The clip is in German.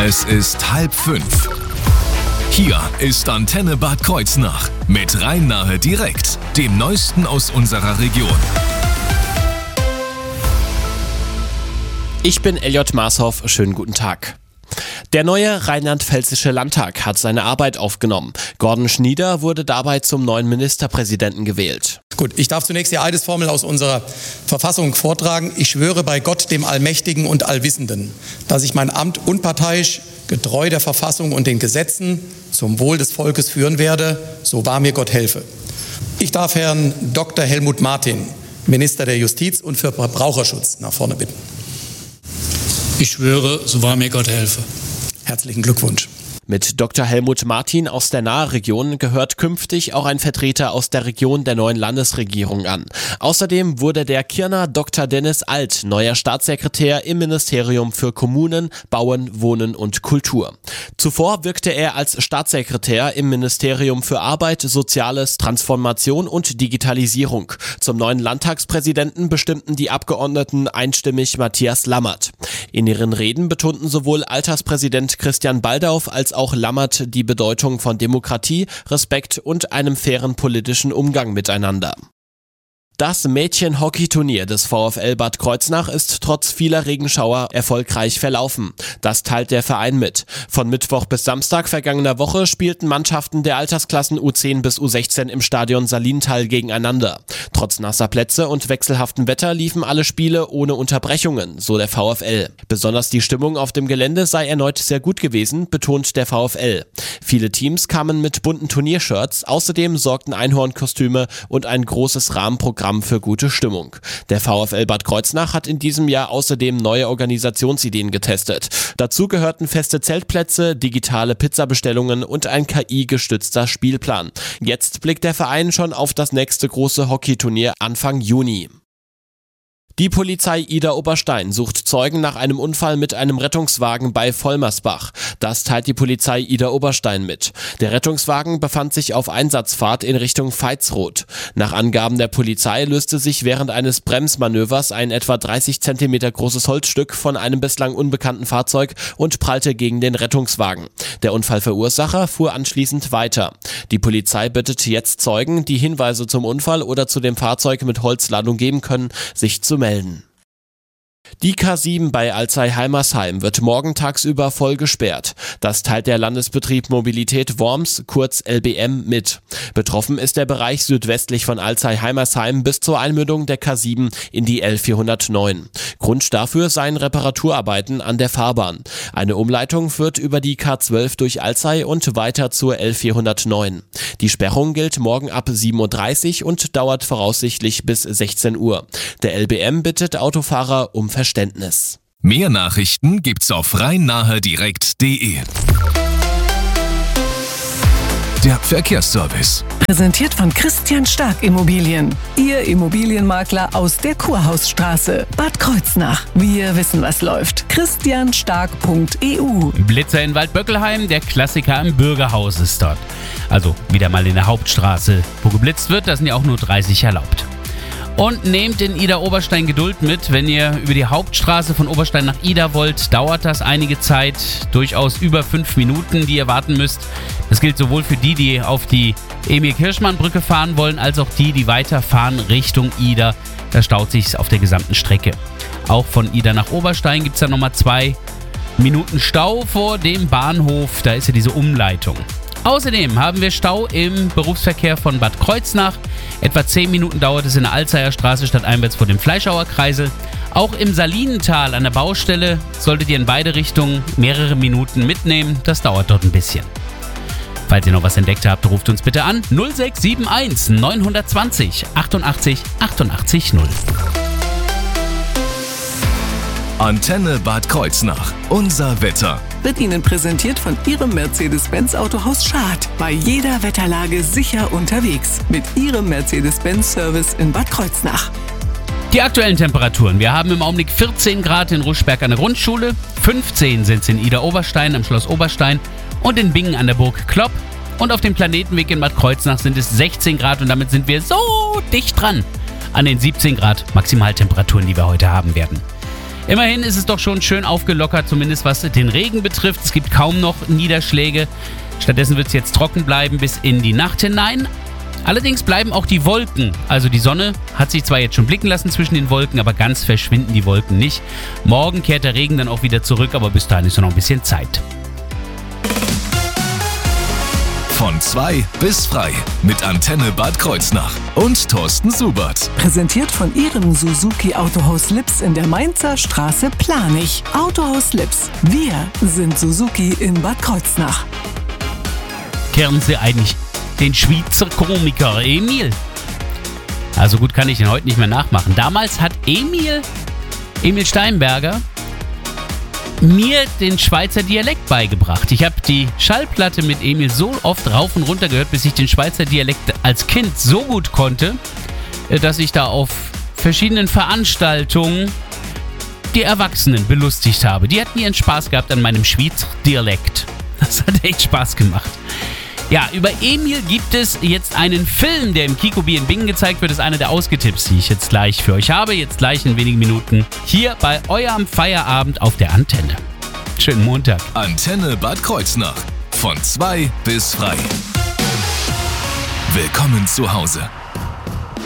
Es ist 4:30. Hier ist Antenne Bad Kreuznach mit Rhein-Nahe direkt, dem Neuesten aus unserer Region. Ich bin Elliot Marshoff, schönen guten Tag. Der neue rheinland-pfälzische Landtag hat seine Arbeit aufgenommen. Gordon Schnieder wurde dabei zum neuen Ministerpräsidenten gewählt. Gut, ich darf zunächst die Eidesformel aus unserer Verfassung vortragen. Ich schwöre bei Gott, dem Allmächtigen und Allwissenden, dass ich mein Amt unparteiisch, getreu der Verfassung und den Gesetzen zum Wohl des Volkes führen werde, so wahr mir Gott helfe. Ich darf Herrn Dr. Helmut Martin, Minister der Justiz und für Verbraucherschutz, nach vorne bitten. Ich schwöre, so wahr mir Gott helfe. Herzlichen Glückwunsch. Mit Dr. Helmut Martin aus der Nahe-Region gehört künftig auch ein Vertreter aus der Region der neuen Landesregierung an. Außerdem wurde der Kirner Dr. Dennis Alt neuer Staatssekretär im Ministerium für Kommunen, Bauen, Wohnen und Kultur. Zuvor wirkte er als Staatssekretär im Ministerium für Arbeit, Soziales, Transformation und Digitalisierung. Zum neuen Landtagspräsidenten bestimmten die Abgeordneten einstimmig Matthias Lammert. In ihren Reden betonten sowohl Alterspräsident Christian Baldauf als auch Lammert die Bedeutung von Demokratie, Respekt und einem fairen politischen Umgang miteinander. Das Mädchen-Hockey-Turnier des VfL Bad Kreuznach ist trotz vieler Regenschauer erfolgreich verlaufen. Das teilt der Verein mit. Von Mittwoch bis Samstag vergangener Woche spielten Mannschaften der Altersklassen U10 bis U16 im Stadion Salintal gegeneinander. Trotz nasser Plätze und wechselhaftem Wetter liefen alle Spiele ohne Unterbrechungen, so der VfL. Besonders die Stimmung auf dem Gelände sei erneut sehr gut gewesen, betont der VfL. Viele Teams kamen mit bunten Turniershirts, außerdem sorgten Einhornkostüme und ein großes Rahmenprogramm für gute Stimmung. Der VfL Bad Kreuznach hat in diesem Jahr außerdem neue Organisationsideen getestet. Dazu gehörten feste Zeltplätze, digitale Pizzabestellungen und ein KI-gestützter Spielplan. Jetzt blickt der Verein schon auf das nächste große Hockeyturnier Anfang Juni. Die Polizei Idar-Oberstein sucht Zeugen nach einem Unfall mit einem Rettungswagen bei Vollmersbach. Das teilt die Polizei Idar-Oberstein mit. Der Rettungswagen befand sich auf Einsatzfahrt in Richtung Veitsroth. Nach Angaben der Polizei löste sich während eines Bremsmanövers ein etwa 30 cm großes Holzstück von einem bislang unbekannten Fahrzeug und prallte gegen den Rettungswagen. Der Unfallverursacher fuhr anschließend weiter. Die Polizei bittet jetzt Zeugen, die Hinweise zum Unfall oder zu dem Fahrzeug mit Holzladung geben können, sich zu melden. Die K7 bei Alzey-Heimersheim wird morgen tagsüber voll gesperrt. Das teilt der Landesbetrieb Mobilität Worms, kurz LBM, mit. Betroffen ist der Bereich südwestlich von Alzey-Heimersheim bis zur Einmündung der K7 in die L409. Grund dafür seien Reparaturarbeiten an der Fahrbahn. Eine Umleitung führt über die K12 durch Alzey und weiter zur L409. Die Sperrung gilt morgen ab 7:30 Uhr und dauert voraussichtlich bis 16 Uhr. Der LBM bittet Autofahrer um Verständnis. Mehr Nachrichten gibt's auf rhein-nahe-direkt.de. Der Verkehrsservice. Präsentiert von Christian Stark Immobilien. Ihr Immobilienmakler aus der Kurhausstraße. Bad Kreuznach. Wir wissen, was läuft. christianstark.eu. Blitzer in Waldböckelheim, der Klassiker im Bürgerhaus ist dort. Also wieder mal in der Hauptstraße. Wo geblitzt wird, da sind ja auch nur 30 erlaubt. Und nehmt in Idar-Oberstein Geduld mit, wenn ihr über die Hauptstraße von Oberstein nach Idar wollt, dauert das einige Zeit, durchaus über 5 Minuten, die ihr warten müsst. Das gilt sowohl für die auf die Emil-Kirschmann-Brücke fahren wollen, als auch die weiterfahren Richtung Idar. Da staut sich's auf der gesamten Strecke. Auch von Idar nach Oberstein gibt es dann nochmal 2 Minuten Stau vor dem Bahnhof, da ist ja diese Umleitung. Außerdem haben wir Stau im Berufsverkehr von Bad Kreuznach. Etwa 10 Minuten dauert es in der Alzeyer Straße stadteinwärts vor dem Fleischhauer Kreisel. Auch im Salinental an der Baustelle solltet ihr in beide Richtungen mehrere Minuten mitnehmen. Das dauert dort ein bisschen. Falls ihr noch was entdeckt habt, ruft uns bitte an 0671 920 88 88 0. Antenne Bad Kreuznach. Unser Wetter. Wird Ihnen präsentiert von Ihrem Mercedes-Benz Autohaus Schad. Bei jeder Wetterlage sicher unterwegs. Mit Ihrem Mercedes-Benz-Service in Bad Kreuznach. Die aktuellen Temperaturen. Wir haben im Augenblick 14 Grad in Ruschberg an der Grundschule, 15 sind es in Idar-Oberstein am Schloss Oberstein und in Bingen an der Burg Klopp. Und auf dem Planetenweg in Bad Kreuznach sind es 16 Grad und damit sind wir so dicht dran an den 17 Grad Maximaltemperaturen, die wir heute haben werden. Immerhin ist es doch schon schön aufgelockert, zumindest was den Regen betrifft. Es gibt kaum noch Niederschläge. Stattdessen wird es jetzt trocken bleiben bis in die Nacht hinein. Allerdings bleiben auch die Wolken. Also die Sonne hat sich zwar jetzt schon blicken lassen zwischen den Wolken, aber ganz verschwinden die Wolken nicht. Morgen kehrt der Regen dann auch wieder zurück, aber bis dahin ist noch ein bisschen Zeit. Von 2 bis frei mit Antenne Bad Kreuznach und Thorsten Subert. Präsentiert von Ihrem Suzuki Autohaus Lips in der Mainzer Straße Planich. Autohaus Lips. Wir sind Suzuki in Bad Kreuznach. Kennen Sie eigentlich den Schweizer Komiker Emil? Also gut kann ich ihn heute nicht mehr nachmachen. Damals hat Emil Steinberger mir den Schweizer Dialekt beigebracht. Ich habe die Schallplatte mit Emil so oft rauf und runter gehört, bis ich den Schweizer Dialekt als Kind so gut konnte, dass ich da auf verschiedenen Veranstaltungen die Erwachsenen belustigt habe. Die hatten ihren Spaß gehabt an meinem Schweizer Dialekt. Das hat echt Spaß gemacht. Ja, über Emil gibt es jetzt einen Film, der im Kikobi in Bingen gezeigt wird. Das ist einer der Ausgetipps, die ich jetzt gleich für euch habe. Jetzt gleich in wenigen Minuten hier bei eurem Feierabend auf der Antenne. Schönen Montag. Antenne Bad Kreuznach. Von 2 bis frei. Willkommen zu Hause.